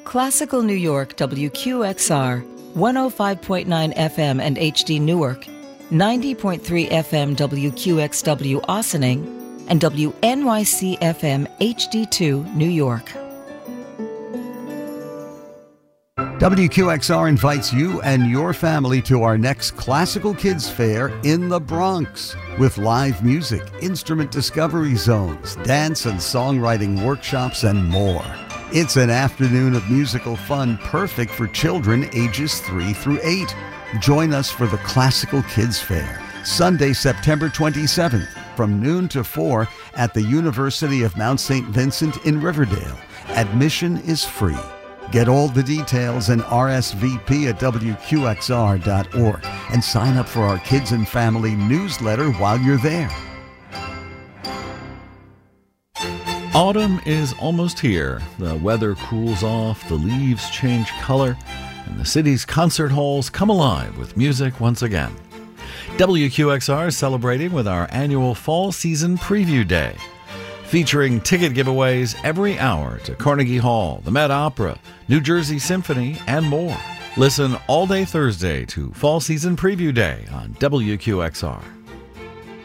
Classical New York WQXR, 105.9 FM and HD Newark, 90.3 FM WQXW Ossining, and WNYC FM HD2 New York. WQXR invites you and your family to our next Classical Kids Fair in the Bronx with live music, instrument discovery zones, dance and songwriting workshops, and more. It's an afternoon of musical fun perfect for children ages 3 through 8. Join us for the Classical Kids Fair, Sunday, September 27th, from noon to 4 at the University of Mount St. Vincent in Riverdale. Admission is free. Get all the details and RSVP at WQXR.org and sign up for our Kids and Family newsletter while you're there. Autumn is almost here. The weather cools off, the leaves change color, and the city's concert halls come alive with music once again. WQXR is celebrating with our annual Fall Season Preview Day, featuring ticket giveaways every hour to Carnegie Hall, the Met Opera, New Jersey Symphony, and more. Listen all day Thursday to Fall Season Preview Day on WQXR.